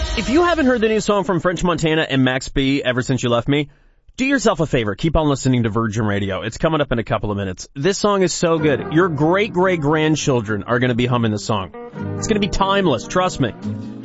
If you haven't heard the new song from French Montana and Max B ever since you left me, do yourself a favor. Keep on listening to Virgin Radio. It's coming up in a couple of minutes. This song is so good. Your great-great-grandchildren are going to be humming this song. It's going to be timeless. Trust me.